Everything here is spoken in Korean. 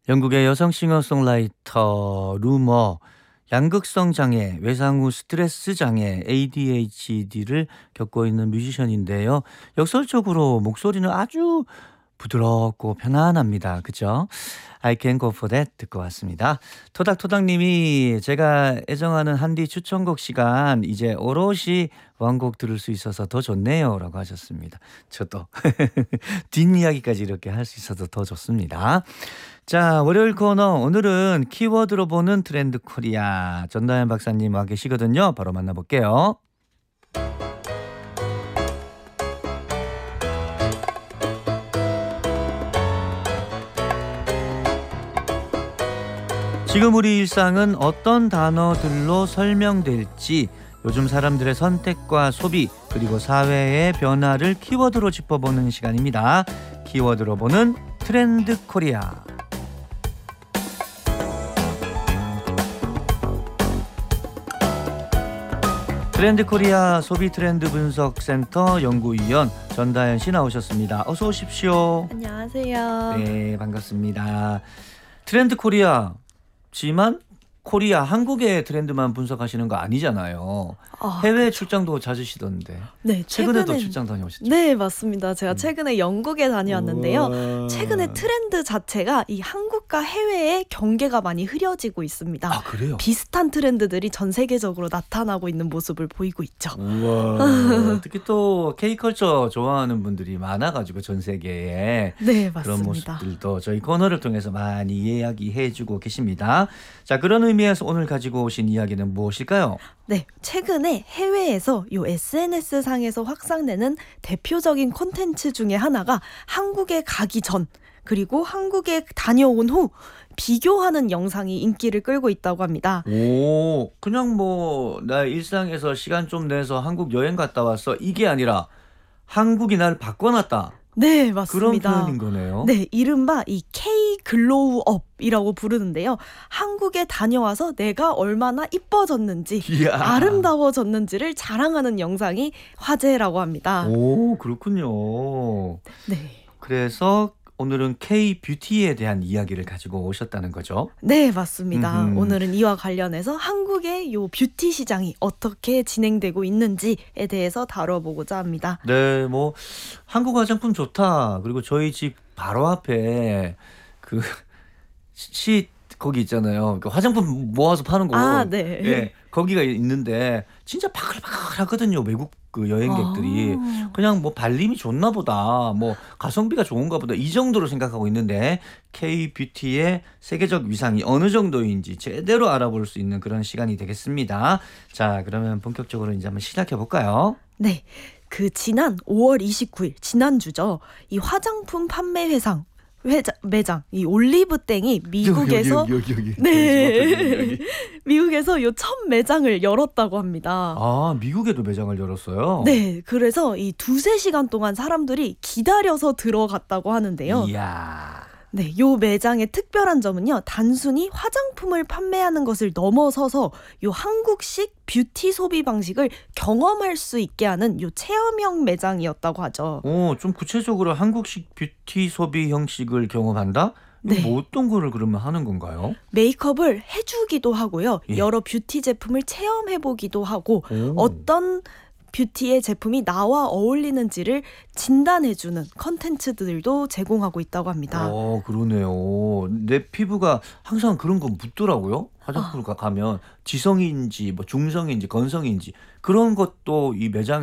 영국의 여성 싱어송라이터 루머, 양극성 장애, 외상 후 스트레스 장애 ADHD를 겪고 있는 뮤지션인데요. 역설적으로 목소리는 아주 부드럽고 편안합니다. 그죠? I can go for that 듣고 왔습니다. 토닥토닥님이 제가 애정하는 한디 추천곡 시간 이제 오롯이 원곡 들을 수 있어서 더 좋네요 라고 하셨습니다. 저도 뒷이야기까지 이렇게 할 수 있어서 더 좋습니다. 자, 월요일 코너 오늘은 키워드로 보는 트렌드 코리아 전다현 박사님 와 계시거든요. 바로 만나볼게요. 지금 우리 일상은 어떤 단어들로 설명될지 요즘 사람들의 선택과 소비 그리고 사회의 변화를 키워드로 짚어보는 시간입니다. 키워드로 보는 트렌드 코리아. 트렌드 코리아 소비 트렌드 분석 센터 연구위원 전다현 씨 나오셨습니다. 어서 오십시오. 안녕하세요. 네, 반갑습니다. 트렌드 코리아지만 코리아 한국의 트렌드만 분석하시는 거 아니잖아요. 해외 출장도 잦으시던데. 네, 최근에도 출장 다녀오셨죠? 네, 맞습니다. 제가 최근에 영국에 다녀왔는데요. 우와. 최근에 트렌드 자체가 이 한국과 해외의 경계가 많이 흐려지고 있습니다. 아, 그래요? 비슷한 트렌드들이 전 세계적으로 나타나고 있는 모습을 보이고 있죠. 우와. 특히 또 K컬처 좋아하는 분들이 많아가지고 전 세계에 네, 그런 맞습니다. 모습들도 저희 코너를 통해서 많이 이야기해주고 계십니다. 자, 그런 의미에서 오늘 가지고 오신 이야기는 무엇일까요? 네, 최근에 해외에서 요 SNS 상에서 확산되는 대표적인 콘텐츠 중에 하나가 한국에 가기 전 그리고 한국에 다녀온 후 비교하는 영상이 인기를 끌고 있다고 합니다. 오, 그냥 뭐 나 일상에서 시간 좀 내서 한국 여행 갔다 왔어 이게 아니라 한국이 날 바꿔놨다 네, 그런 맞습니다. 표현인 거네요. 네, 이른바 이 K 글로우업이라고 부르는데요. 한국에 다녀와서 내가 얼마나 이뻐졌는지, 이야. 아름다워졌는지를 자랑하는 영상이 화제라고 합니다. 오, 그렇군요. 네. 그래서 오늘은 K-뷰티에 대한 이야기를 가지고 오셨다는 거죠? 네, 맞습니다. 음흠. 오늘은 이와 관련해서 한국의 요 뷰티 시장이 어떻게 진행되고 있는지에 대해서 다뤄보고자 합니다. 네, 뭐 한국 화장품 좋다. 그리고 저희 집 바로 앞에 그 시 거기 있잖아요. 그 화장품 모아서 파는 곳. 아, 네. 예, 거기가 있는데 진짜 바글바글하거든요. 외국 그 여행객들이 그냥 뭐 발림이 좋나 보다. 뭐 가성비가 좋은가 보다. 이 정도로 생각하고 있는데 K-뷰티의 세계적 위상이 어느 정도인지 제대로 알아볼 수 있는 그런 시간이 되겠습니다. 자, 그러면 본격적으로 이제 한번 시작해 볼까요? 네, 그 지난 5월 29일 지난주죠. 이 화장품 판매 매장 이 올리브땡이 미국에서 여기. 네, 미국에서 요 첫 매장을 열었다고 합니다. 아, 미국에도 매장을 열었어요? 네, 그래서 이 2-3시간 동안 사람들이 기다려서 들어갔다고 하는데요. 이야. 네, 요 매장의 특별한 점은요. 단순히 화장품을 판매하는 것을 넘어서서 요 한국식 뷰티 소비 방식을 경험할 수 있게 하는 요 체험형 매장이었다고 하죠. 좀 구체적으로 한국식 뷰티 소비 형식을 경험한다? 네. 뭐 어떤 거를 그러면 하는 건가요? 메이크업을 해주기도 하고요. 예. 여러 뷰티 제품을 체험해보기도 하고 오. 어떤 뷰티의 제품이 나와 어울리는지를 진단해주는 컨텐츠들도 제공하고 있다고 합니다. 그러네요. 내 피부가 항상 그런 거 묻더라고요. 화장품을 가면 지성인지 뭐 중성인지 건성인지 그런 것도 이 매장에